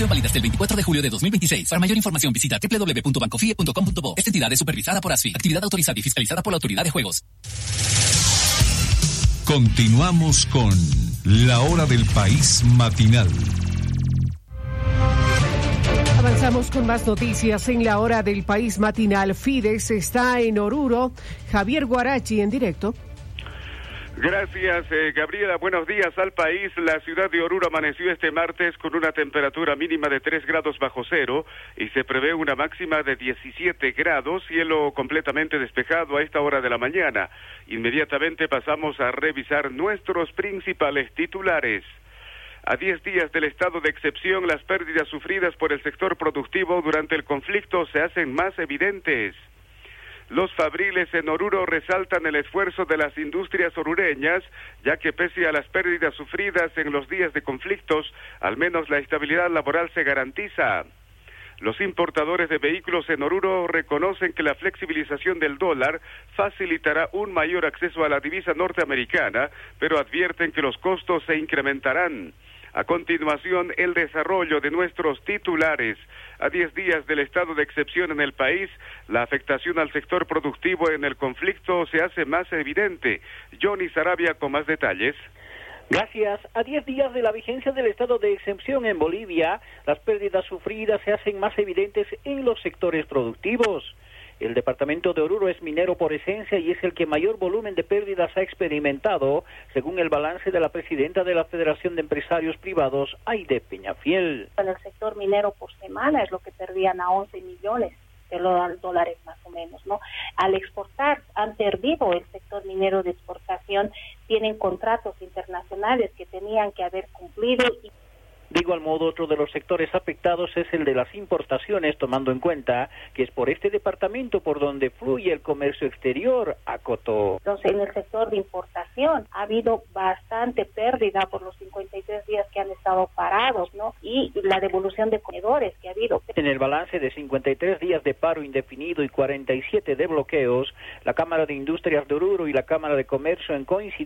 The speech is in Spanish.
Promoción válida hasta el 24 de julio de 2026. Para mayor información visita www.bancofie.com.bo. Esta entidad es supervisada por ASFI. Actividad autorizada y fiscalizada por la Autoridad de Juegos. Continuamos con La Hora del País Matinal. Avanzamos con más noticias en La Hora del País Matinal. Fides está en Oruro. Javier Guarachi en directo. Gracias, Gabriela. Buenos días al país. La ciudad de Oruro amaneció este martes con una temperatura mínima de 3 grados bajo cero y se prevé una máxima de 17 grados, cielo completamente despejado a esta hora de la mañana. Inmediatamente pasamos a revisar nuestros principales titulares. A 10 días del estado de excepción, las pérdidas sufridas por el sector productivo durante el conflicto se hacen más evidentes. Los fabriles en Oruro resaltan el esfuerzo de las industrias orureñas, ya que pese a las pérdidas sufridas en los días de conflictos, al menos la estabilidad laboral se garantiza. Los importadores de vehículos en Oruro reconocen que la flexibilización del dólar facilitará un mayor acceso a la divisa norteamericana, pero advierten que los costos se incrementarán. A continuación, el desarrollo de nuestros titulares. A 10 días del estado de excepción en el país, la afectación al sector productivo en el conflicto se hace más evidente. Johnny Sarabia con más detalles. Gracias. A 10 días de la vigencia del estado de excepción en Bolivia, las pérdidas sufridas se hacen más evidentes en los sectores productivos. El departamento de Oruro es minero por esencia y es el que mayor volumen de pérdidas ha experimentado, según el balance de la presidenta de la Federación de Empresarios Privados, Aide Peñafiel. En el sector minero por semana es lo que perdían a 11 millones de dólares más o menos, ¿no? Al exportar han perdido el sector minero de exportación, tienen contratos internacionales que tenían que haber cumplido y de igual modo, otro de los sectores afectados es el de las importaciones, tomando en cuenta que es por este departamento por donde fluye el comercio exterior, acotó. Entonces, en el sector de importación ha habido bastante pérdida por los 53 días que han estado parados, ¿no? Y la devolución de comedores que ha habido. En el balance de 53 días de paro indefinido y 47 de bloqueos, la Cámara de Industrias de Oruro y la Cámara de Comercio en coincidencia